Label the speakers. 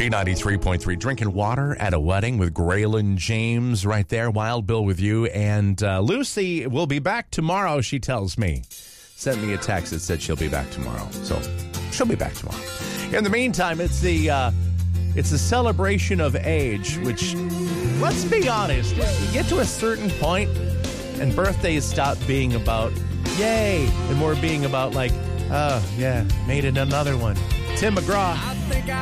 Speaker 1: B93.3, drinking water at a wedding with Graylin James right there. Wild Bill with you. And Lucy will be back tomorrow, she tells me. Sent me a text that said she'll be back tomorrow. So she'll be back tomorrow. In the meantime, it's a celebration of age, which, let's be honest, you get to a certain point and birthdays stop being about, yay, and more being about like, oh, yeah, made it another one. Tim McGraw.